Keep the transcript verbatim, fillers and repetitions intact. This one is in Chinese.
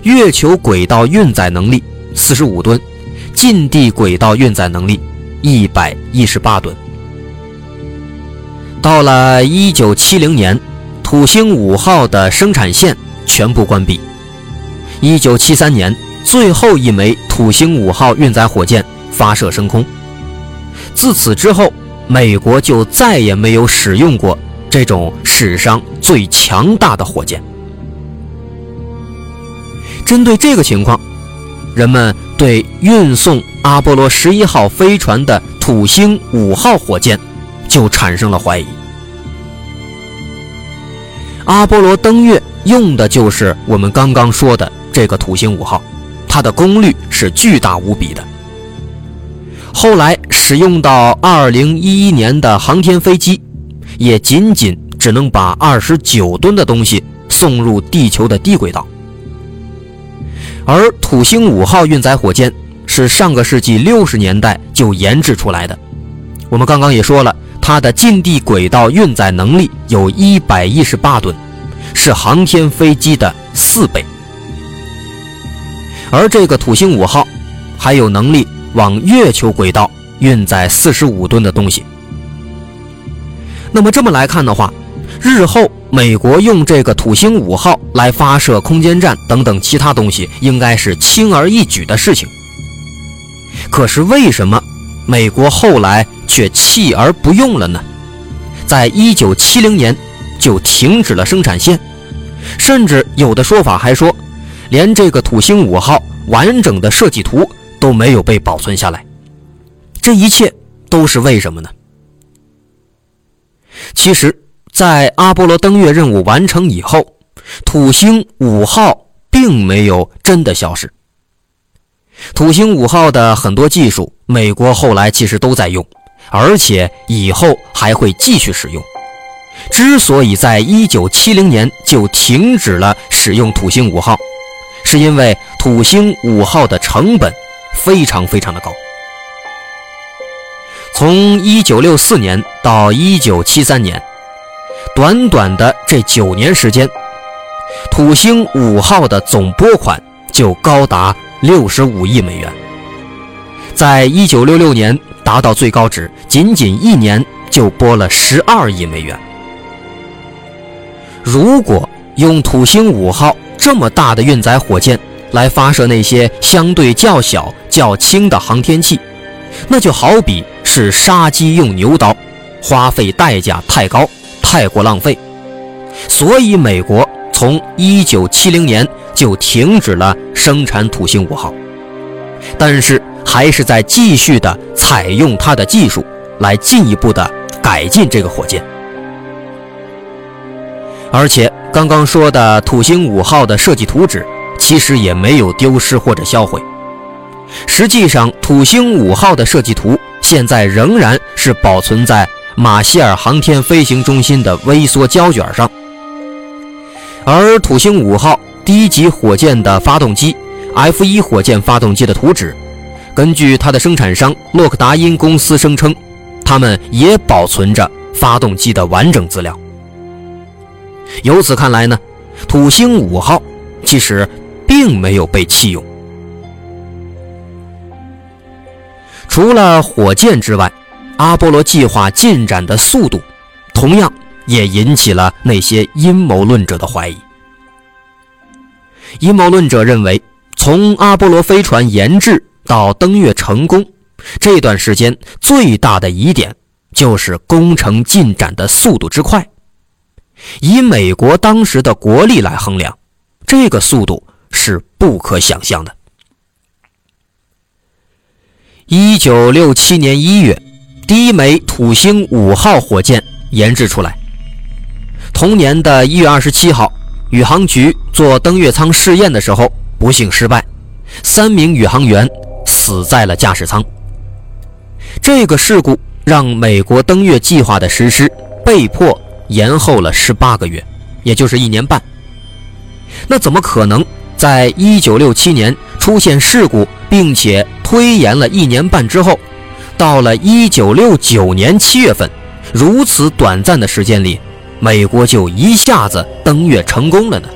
月球轨道运载能力四十五吨，近地轨道运载能力一百一十八吨。到了一九七零年，土星五号的生产线全部关闭。一九七三年，最后一枚土星五号运载火箭发射升空。自此之后，美国就再也没有使用过这种史上最强大的火箭。针对这个情况，人们对运送阿波罗十一号飞船的土星五号火箭就产生了怀疑。阿波罗登月用的就是我们刚刚说的这个土星五号，它的功率是巨大无比的。后来使用到二零一一年的航天飞机，也仅仅只能把二十九吨的东西送入地球的低轨道。而土星五号运载火箭是上个世纪六十年代就研制出来的，我们刚刚也说了，它的近地轨道运载能力有一百一十八吨，是航天飞机的四倍。而这个土星五号还有能力往月球轨道运载四十五吨的东西。那么这么来看的话，日后美国用这个土星五号来发射空间站等等其他东西，应该是轻而易举的事情。可是为什么美国后来却弃而不用了呢？在一九七零年就停止了生产线，甚至有的说法还说，连这个土星五号完整的设计图都没有被保存下来。这一切都是为什么呢？其实在阿波罗登月任务完成以后，土星五号并没有真的消失。土星五号的很多技术美国后来其实都在用，而且以后还会继续使用。之所以在一九七零年就停止了使用土星五号，是因为土星五号的成本非常非常的高。从一九六四年到一九七三年，短短的这九年时间，土星五号的总拨款就高达六十五亿美元。在一九六六年达到最高值，仅仅一年就拨了十二亿美元。如果用土星五号这么大的运载火箭来发射那些相对较小较轻的航天器，那就好比是杀鸡用牛刀，花费代价太高，太过浪费。所以美国从一九七零年就停止了生产土星五号，但是还是在继续的采用它的技术来进一步的改进这个火箭。而且刚刚说的土星五号的设计图纸其实也没有丢失或者销毁。实际上土星五号的设计图现在仍然是保存在马歇尔航天飞行中心的微缩胶卷上。而土星五号第一级火箭的发动机 F 一 火箭发动机的图纸，根据它的生产商洛克达因公司声称，他们也保存着发动机的完整资料。由此看来呢，土星五号其实并没有被弃用。除了火箭之外，阿波罗计划进展的速度同样也引起了那些阴谋论者的怀疑。阴谋论者认为，从阿波罗飞船研制到登月成功，这段时间最大的疑点就是工程进展的速度之快。以美国当时的国力来衡量，这个速度是不可想象的。一九六七年一月，第一枚土星五号火箭研制出来。同年的一月二十七号，宇航局做登月舱试验的时候不幸失败，三名宇航员死在了驾驶舱。这个事故让美国登月计划的实施被迫延后了十八个月，也就是一年半。那怎么可能在一九六七年出现事故，并且推延了一年半之后，到了一九六九年七月份，如此短暂的时间里，美国就一下子登月成功了呢？